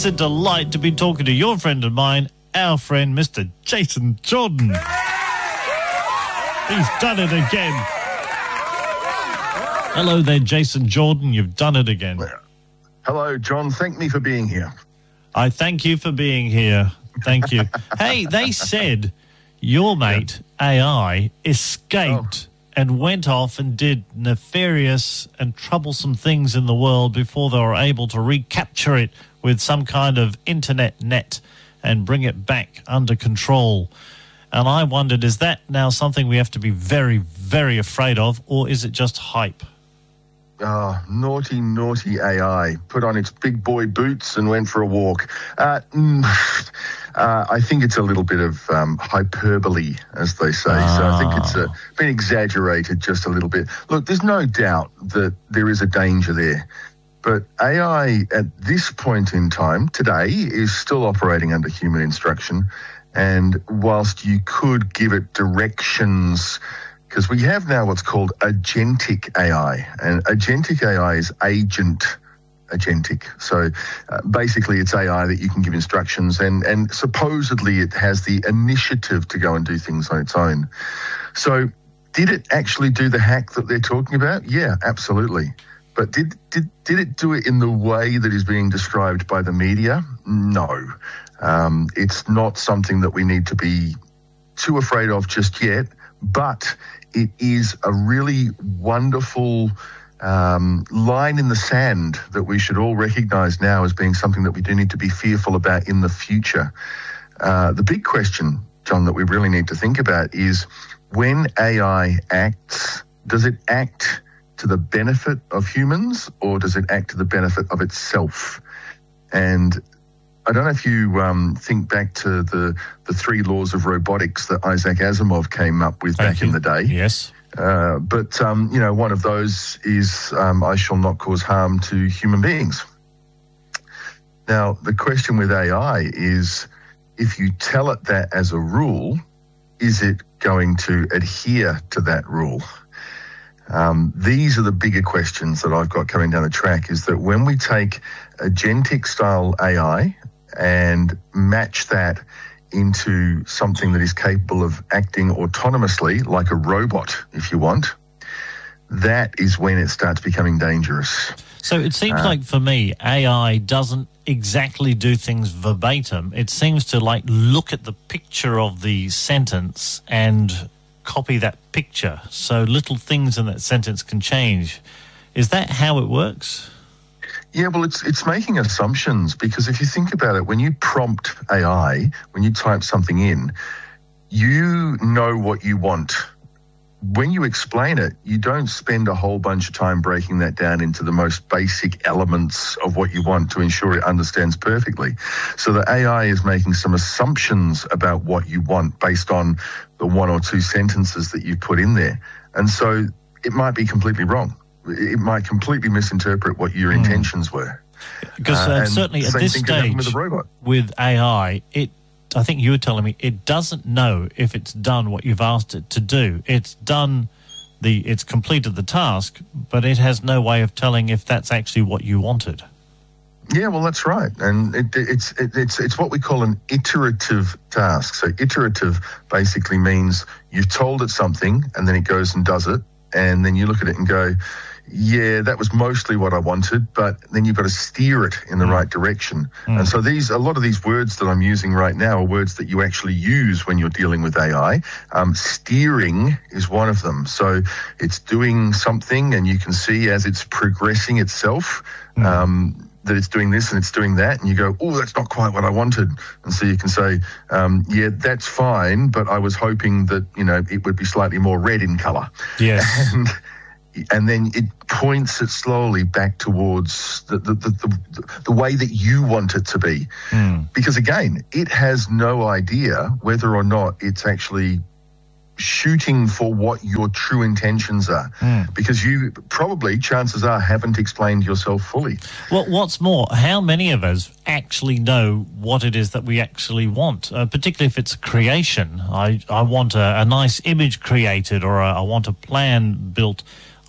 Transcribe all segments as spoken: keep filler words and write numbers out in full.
It's a delight to be talking to your friend of mine, our friend, Mister Jason Jordan. He's done it again. Hello there, Jason Jordan. You've done it again. Hello, John. Thank me for being here. I thank you for being here. Thank you. Hey, they said your mate, A I, escaped oh. and went off and did nefarious and troublesome things in the world before they were able to recapture it with some kind of internet net and bring it back under control. And I wondered, is that now something we have to be very, very afraid of, or is it just hype? Oh, naughty, naughty A I put on its big boy boots and went for a walk. Uh, mm, uh, I think it's a little bit of um, hyperbole, as they say. Ah. So I think it's uh, been exaggerated just a little bit. Look, there's no doubt that there is a danger there. But A I at this point in time, today, is still operating under human instruction. And whilst you could give it directions, because we have now what's called agentic A I. And agentic A I is agent agentic. So uh, basically it's A I that you can give instructions and, and supposedly it has the initiative to go and do things on its own. So did it actually do the hack that they're talking about? Yeah, absolutely. But did, did, did it do it in the way that is being described by the media? No. Um, it's not something that we need to be too afraid of just yet, but it is a really wonderful um, line in the sand that we should all recognize now as being something that we do need to be fearful about in the future. Uh, the big question, John, that we really need to think about is when A I acts, does it act to the benefit of humans or does it act to the benefit of itself? And I don't know if you um, think back to the, the three laws of robotics that Isaac Asimov came up with Thank back you. in the day. Yes. Uh, but, um, you know, one of those is um, I shall not cause harm to human beings. Now, the question with A I is if you tell it that as a rule, is it going to adhere to that rule? Um, these are the bigger questions that I've got coming down the track, is that when we take agentic style A I and match that into something that is capable of acting autonomously, like a robot, if you want, that is when it starts becoming dangerous. So it seems uh, like for me, A I doesn't exactly do things verbatim. It seems to like look at the picture of the sentence and copy that picture. So little things in that sentence can change. Is that how it works? Yeah, well, it's it's making assumptions, because if you think about it, when you prompt A I, when you type something in, you know what you want. When you explain it, you don't spend a whole bunch of time breaking that down into the most basic elements of what you want to ensure it understands perfectly. So the A I is making some assumptions about what you want based on the one or two sentences that you put in there. And so it might be completely wrong. It might completely misinterpret what your mm. intentions were. Because uh, uh, certainly at this stage with, a robot. with A I, it, I think you were telling me, it doesn't know if it's done what you've asked it to do. It's done the, it's completed the task, but it has no way of telling if that's actually what you wanted. Yeah, well, that's right. And it, it's, it, it's, it's what we call an iterative task. So iterative basically means you've told it something and then it goes and does it. And then you look at it and go, yeah, that was mostly what I wanted, but then you've got to steer it in the mm. right direction. Mm. And so these, a lot of these words that I'm using right now are words that you actually use when you're dealing with A I. Um, steering is one of them. So it's doing something and you can see as it's progressing itself, mm. um, that it's doing this and it's doing that, and you go, oh, that's not quite what I wanted. And so you can say, um, yeah, that's fine, but I was hoping that, you know, it would be slightly more red in colour. Yes. And, and then it points it slowly back towards the, the, the, the, the way that you want it to be. Mm. Because, again, it has no idea whether or not it's actually shooting for what your true intentions are, mm. because you probably, chances are, haven't explained yourself fully. Well, what's more, how many of us actually know what it is that we actually want, uh, particularly if it's a creation? I, I want a, a nice image created, or a, I want a plan built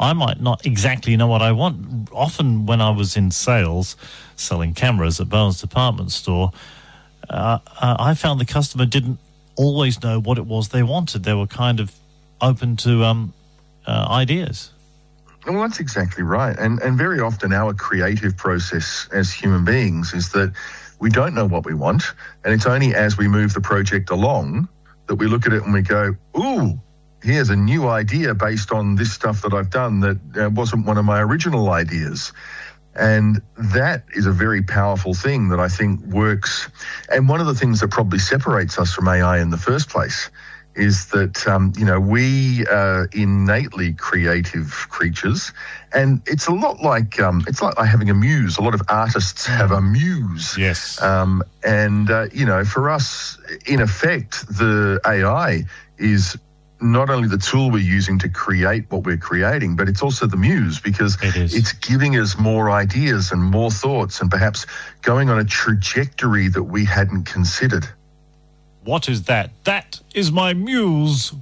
I might not exactly know what I want. Often when I was in sales, selling cameras at Bowen's department store, uh, uh, I found the customer didn't always know what it was they wanted. They were kind of open to um, uh, ideas. Well, that's exactly right. And and very often our creative process as human beings is that we don't know what we want, and it's only as we move the project along that we look at it and we go, ooh, here's a new idea based on this stuff that I've done that uh, wasn't one of my original ideas. And that is a very powerful thing that I think works. And one of the things that probably separates us from A I in the first place is that, um, you know, we are innately creative creatures. And it's a lot like, um, it's like having a muse. A lot of artists have a muse. Yes. Um, and, uh, you know, for us, in effect, the A I is not only the tool we're using to create what we're creating, but it's also the muse, because it is. It's giving us more ideas and more thoughts and perhaps going on a trajectory that we hadn't considered. What is that? That is my muse.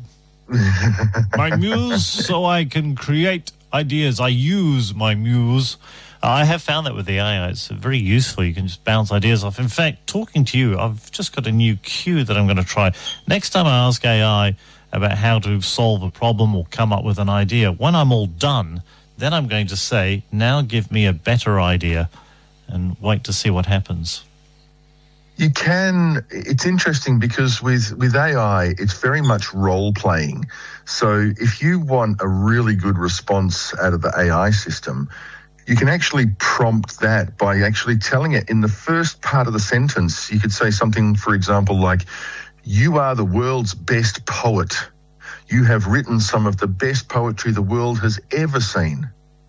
My muse, so I can create ideas. I use my muse. I have found that with the A I. It's very useful. You can just bounce ideas off. In fact, talking to you, I've just got a new cue that I'm going to try. Next time I ask A I about how to solve a problem or come up with an idea, when I'm all done, then I'm going to say, now give me a better idea, and wait to see what happens. You can, it's interesting because with, with A I, it's very much role-playing. So if you want a really good response out of the A I system, you can actually prompt that by actually telling it in the first part of the sentence. You could say something, for example, like, you are the world's best poet. You have written some of the best poetry the world has ever seen.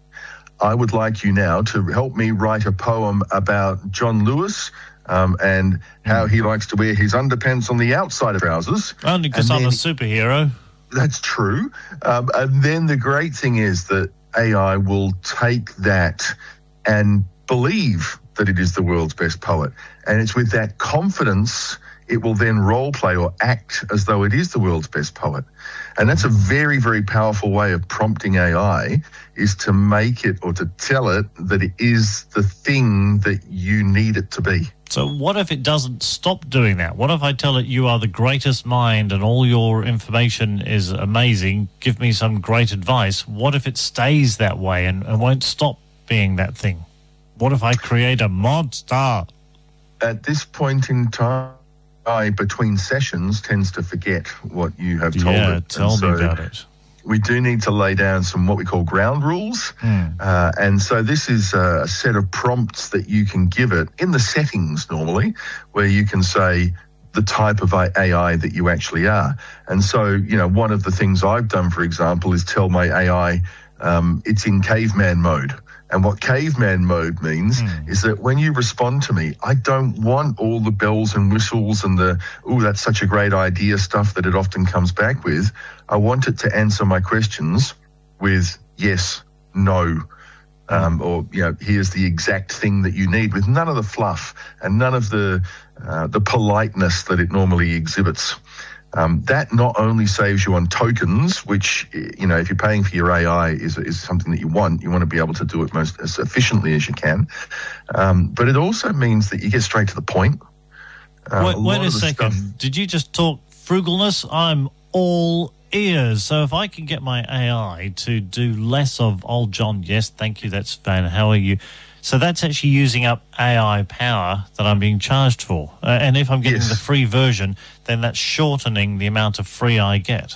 I would like you now to help me write a poem about John Lewis um, and how he likes to wear his underpants on the outside of trousers. Only because I'm a superhero. That's true. Um, and then the great thing is that A I will take that and believe that it is the world's best poet. And it's with that confidence it will then role play or act as though it is the world's best poet. And that's a very, very powerful way of prompting A I, is to make it or to tell it that it is the thing that you need it to be. So what if it doesn't stop doing that? What if I tell it you are the greatest mind and all your information is amazing, give me some great advice? What if it stays that way and, and won't stop being that thing? What if I create a monster? At this point in time, I, between sessions, tends to forget what you have told yeah, it. tell so me about it. We do need to lay down some what we call ground rules. Mm. Uh, and so this is a set of prompts that you can give it in the settings normally, where you can say the type of A I that you actually are. And so, you know, one of the things I've done, for example, is tell my A I um, it's in caveman mode. And what caveman mode means mm. is that when you respond to me, I don't want all the bells and whistles and the, oh, that's such a great idea stuff that it often comes back with. I want it to answer my questions with yes, no, um, or, you know, here's the exact thing that you need, with none of the fluff and none of the, uh, the politeness that it normally exhibits. Um, that not only saves you on tokens, which, you know, if you're paying for your A I is, is something that you want, you want to be able to do it most as efficiently as you can. Um, but it also means that you get straight to the point. Uh, wait a, wait a second. Stuff... Did you just talk frugalness? I'm all ears. So if I can get my A I to do less of, oh, John, yes, thank you, that's fine, how are you? So that's actually using up A I power that I'm being charged for. Uh, and if I'm getting yes. the free version, then that's shortening the amount of free I get.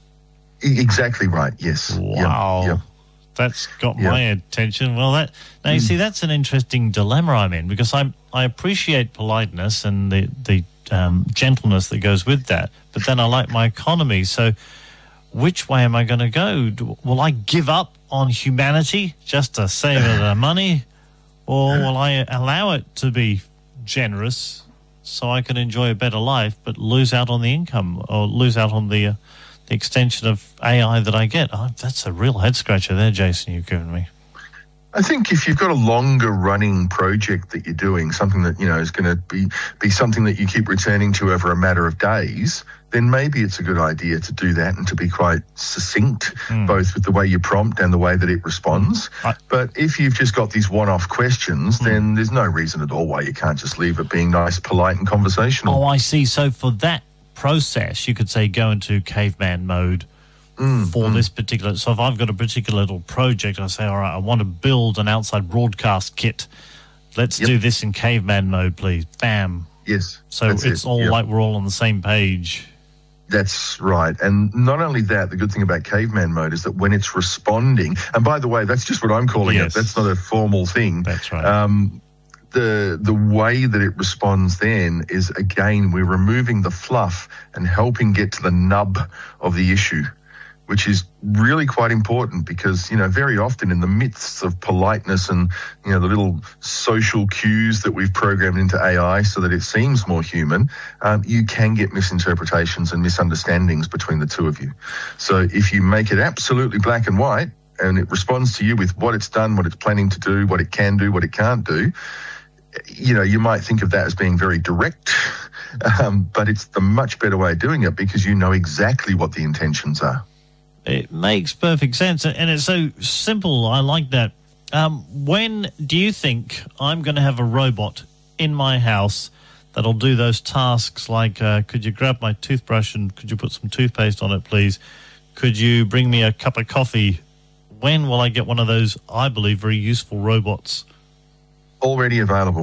Exactly right, yes. Wow. Yep. Yep. That's got yep. my attention. Well, that now you mm. see, that's an interesting dilemma I'm in, because I'm, I appreciate politeness and the, the um, gentleness that goes with that, but then I like my economy. So which way am I going to go? Do, will I give up on humanity just to save the money? Or will I allow it to be generous so I can enjoy a better life but lose out on the income or lose out on the, uh, the extension of A I that I get? Oh, that's a real head-scratcher there, Jason, you've given me. I think if you've got a longer running project that you're doing, something that, you know, is going to be, be something that you keep returning to over a matter of days, then maybe it's a good idea to do that and to be quite succinct, mm. both with the way you prompt and the way that it responds. I, but if you've just got these one-off questions, mm. then there's no reason at all why you can't just leave it being nice, polite and conversational. Oh, I see. So for that process, you could say go into caveman mode. Mm, for mm. this particular, so if I've got a particular little project, I say, all right, I want to build an outside broadcast kit. Let's yep. do this in caveman mode, please. Bam. Yes. So it's it. all yep. like we're all on the same page. That's right. And not only that, the good thing about caveman mode is that when it's responding, and by the way, that's just what I'm calling yes. it. That's not a formal thing. That's right. Um, the the way that it responds then is, again, we're removing the fluff and helping get to the nub of the issue, which is really quite important because, you know, very often in the midst of politeness and, you know, the little social cues that we've programmed into A I so that it seems more human, um, you can get misinterpretations and misunderstandings between the two of you. So if you make it absolutely black and white and it responds to you with what it's done, what it's planning to do, what it can do, what it can't do, you know, you might think of that as being very direct, um, but it's the much better way of doing it because you know exactly what the intentions are. It makes perfect sense, and it's so simple. I like that. Um, when do you think I'm going to have a robot in my house that'll do those tasks like, uh, could you grab my toothbrush and could you put some toothpaste on it, please? Could you bring me a cup of coffee? When will I get one of those, I believe, very useful robots? Already available.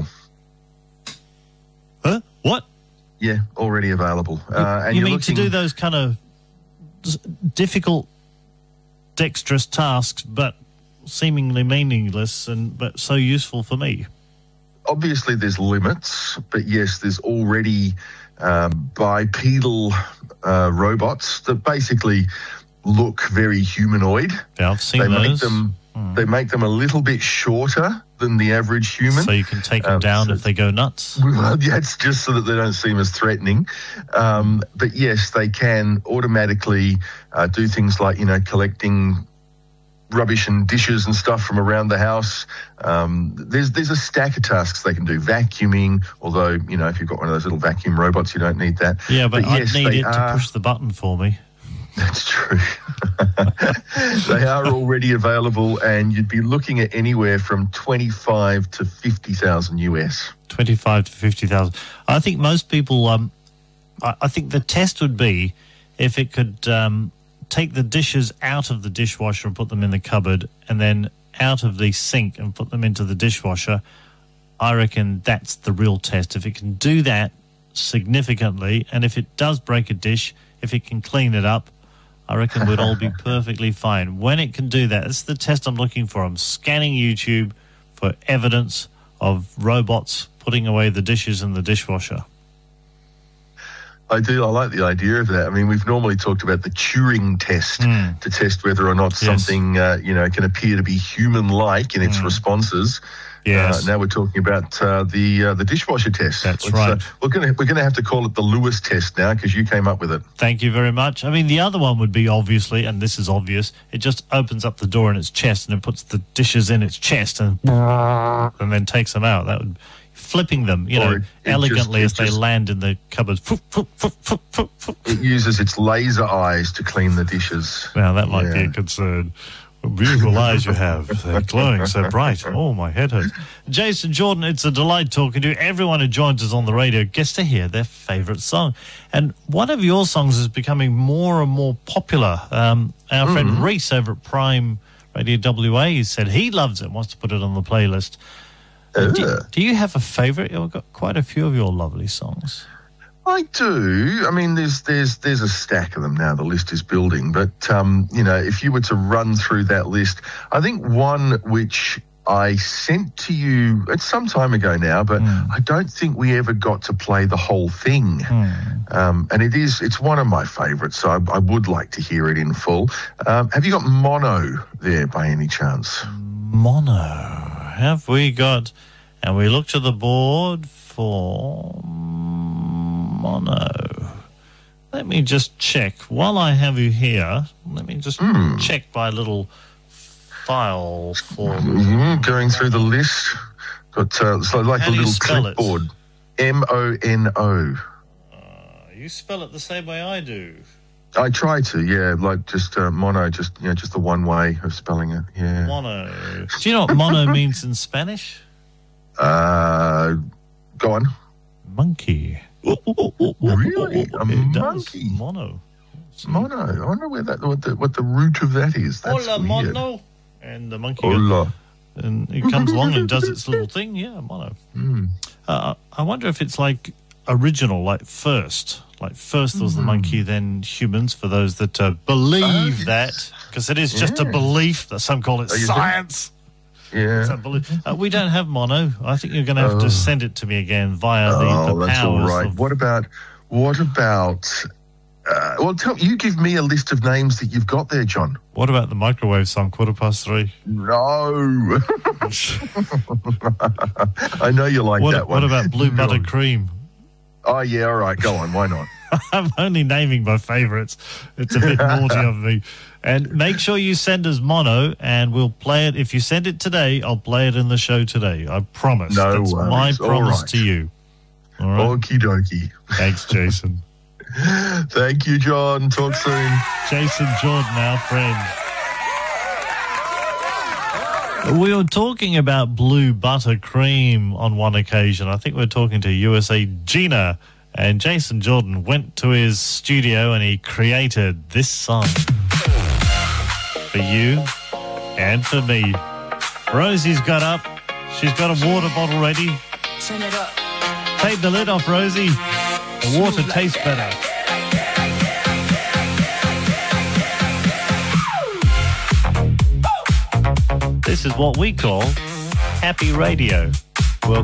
Huh? What? Yeah, already available. You, uh, and you you're mean looking... to do those kind of difficult, dexterous tasks, but seemingly meaningless, and but so useful for me? Obviously, there's limits, but yes, there's already um, bipedal uh, robots that basically look very humanoid. Yeah, I've seen they those. Make them, hmm. They make them a little bit shorter than the average human. So you can take them um, down so if they go nuts? Well, yeah, it's just so that they don't seem as threatening. Um, but yes, they can automatically uh, do things like, you know, collecting rubbish and dishes and stuff from around the house. Um, there's there's a stack of tasks they can do. Vacuuming, although, you know, if you've got one of those little vacuum robots, you don't need that. Yeah, but, but yes, I'd need it are, to push the button for me. That's true. They are already available, and you'd be looking at anywhere from twenty-five to fifty thousand U S. Twenty-five to fifty thousand. I think most people. Um, I, I think the test would be if it could um, take the dishes out of the dishwasher and put them in the cupboard, and then out of the sink and put them into the dishwasher. I reckon that's the real test. If it can do that significantly, and if it does break a dish, if it can clean it up, I reckon we'd all be perfectly fine. When it can do that, that's the test I'm looking for. I'm scanning YouTube for evidence of robots putting away the dishes in the dishwasher. I do. I like the idea of that. I mean, we've normally talked about the Turing test mm. to test whether or not yes. something, uh, you know, can appear to be human-like in its mm. responses. Yes. Uh, now we're talking about uh, the uh, the dishwasher test. That's Let's, right. Uh, we're going to we're going to have to call it the Lewis test now because you came up with it. Thank you very much. I mean, the other one would be obviously, and this is obvious. It just opens up the door in its chest and it puts the dishes in its chest and and then takes them out. That would flipping them, you or know, it, it elegantly just, as just, they land in the cupboard. It uses its laser eyes to clean the dishes. Now that might yeah. be a concern. Beautiful eyes you have. They're glowing so bright. Oh, my head hurts. Jason Jordan, it's a delight talking to you. Everyone who joins us on the radio gets to hear their favourite song. And one of your songs is becoming more and more popular. Um, our mm-hmm. friend Reese over at Prime Radio W A said he loves it and wants to put it on the playlist. Uh, do, do you have a favourite? You've got quite a few of your lovely songs. I do. I mean, there's there's there's a stack of them now. The list is building. But, um, you know, if you were to run through that list, I think one which I sent to you, it's some time ago now, but mm. I don't think we ever got to play the whole thing. Mm. Um, and it is, it's one of my favourites, so I, I would like to hear it in full. Um, have you got Mono there by any chance? Mono. Have we got, and we look to the board for Mono. Let me just check. While I have you here, let me just mm. check my little file for... Mm, going through the list. Got uh, so like How a do you little spell it? clipboard. M O N O. Uh, you spell it the same way I do. I try to, yeah, like just uh, mono, just you know, just the one way of spelling it, yeah. Mono. Do you know what mono means in Spanish? Uh, go on. Monkey. Really? A It does. monkey? Mono. Mono. I wonder where that what the what the root of that is. That's Hola, weird. mono. And the monkey goes, Hola. and it comes along and does its little thing. Yeah, mono. Mm. Uh, I wonder if it's like original, like first. Like first there was the monkey, then humans, for those that uh, believe Oh, yes. that. Because it is just a Yeah. belief. That some call it Oh, you science. Yeah. It's a belief. Uh, we don't have mono. I think you're going to have Oh. to send it to me again via the, Oh, the that's all powers right. of... What about what about? Uh, well, tell you give me a list of names that you've got there, John. What about the microwave song, quarter past three? No. I know you like What, that one. what about blue No. butter cream? Oh yeah, all right. Go on. Why not? I'm only naming my favourites. It's a bit naughty of me. And make sure you send us mono, and we'll play it. If you send it today, I'll play it in the show today. I promise. No That's worries. my All promise right. to you. All right. Okie dokie. Thanks, Jason. Thank you, John. Talk soon. Jason Jordan, our friend. We were talking about blue butter cream on one occasion. I think we were talking to U S A Gina, and Jason Jordan went to his studio and he created this song for you and for me. Rosie's got up. She's got a water bottle ready. Turn it up. Take the lid off, Rosie. The water tastes better. This is what we call happy radio.